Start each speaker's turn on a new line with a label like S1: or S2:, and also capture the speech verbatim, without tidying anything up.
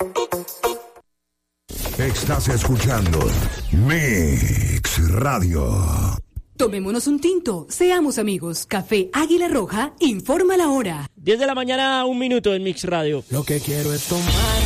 S1: Estás escuchando Mix Radio.
S2: Tomémonos un tinto, seamos amigos. Café Águila Roja informa la hora.
S3: diez de la mañana, un minuto en Mix Radio.
S4: Lo que quiero es tomar